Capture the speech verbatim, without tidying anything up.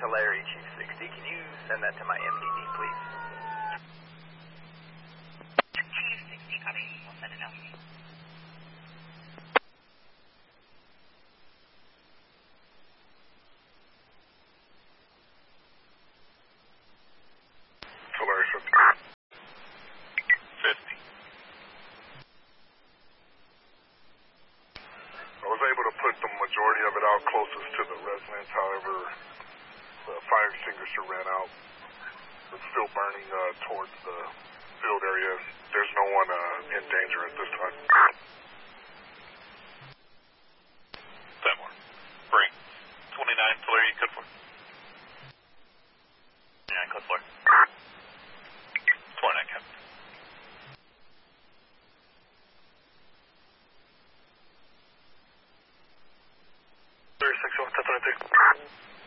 Larry, Chief sixty. Can you send that to my M D D, please? Chief sixty, copy. We'll send it now. Larry, fifty. fifty. I was able to put the majority of it out closest to the residence. However, the fire extinguisher ran out. It's still burning uh, towards the field area. There's no one uh, in danger at this time. ten more. Bring. twenty-nine, Tulare, code four. twenty-nine, code four. twenty-nine, Captain. thirty-six, one ten thirty-three.